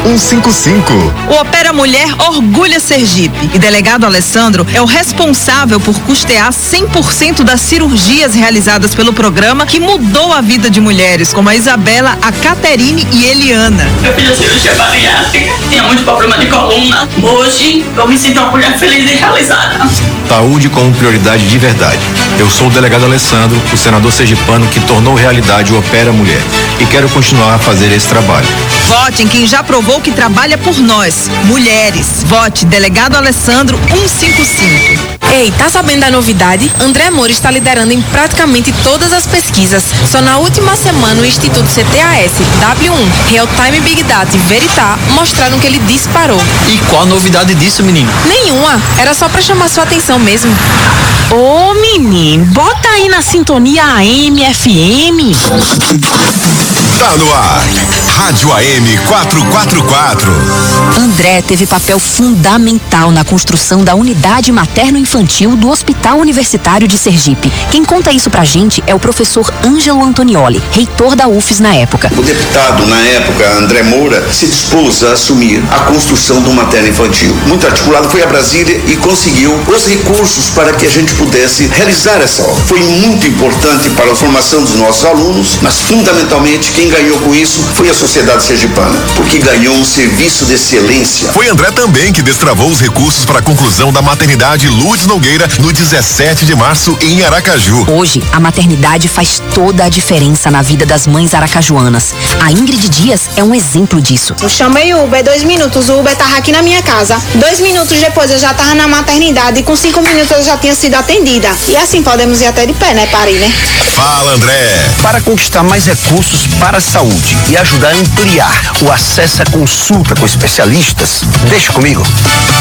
155. O Opera Mulher orgulha Sergipe e delegado Alessandro é o responsável por custear 100% das cirurgias realizadas pelo programa, que mudou a vida de mulheres como a Isabela, a Caterine e Eliana. Eu fiz a cirurgia bariátrica, tinha muito problema de coluna. Hoje eu me sinto uma mulher feliz e realizada. Saúde como prioridade de verdade. Eu sou o delegado Alessandro, o senador sergipano que tornou realidade o Opera Mulher, e quero continuar a fazer esse trabalho. Vote em quem já provou que trabalha por nós, mulheres. Vote delegado Alessandro 155. Ei, tá sabendo da novidade? André Moura está liderando em praticamente todas as pesquisas. Só na última semana o Instituto CTAS, W1, Real Time Big Data e Veritá mostraram que ele disparou. E qual a novidade disso, menino? Nenhuma, era só pra chamar sua atenção mesmo. Ô menino, bota aí na sintonia AM, FM. Tá no ar. Rádio AM 444. André teve papel fundamental na construção da unidade materno-infantil do Hospital Universitário de Sergipe. Quem conta isso pra gente é o professor Ângelo Antonioli, reitor da UFES na época. O deputado, na época, André Moura, se dispôs a assumir a construção do materno-infantil. Muito articulado, foi a Brasília e conseguiu os recursos para que a gente pudesse realizar essa obra. Foi muito importante para a formação dos nossos alunos, mas fundamentalmente quem ganhou com isso foi a sociedade sergipana, porque ganhou um serviço de excelência. Foi André também que destravou os recursos para a conclusão da maternidade Lourdes Nogueira no 17 de março em Aracaju. Hoje, a maternidade faz toda a diferença na vida das mães aracajuanas. A Ingrid Dias é um exemplo disso. Eu chamei o Uber, 2 minutos, o Uber tava aqui na minha casa. 2 minutos depois eu já tava na maternidade e com 5 minutos eu já tinha sido atendida. E assim podemos ir até de pé, né, Paris, né? Fala, André! Para conquistar mais recursos para a saúde e ajudar a ampliar o acesso à consulta com especialistas, deixa comigo.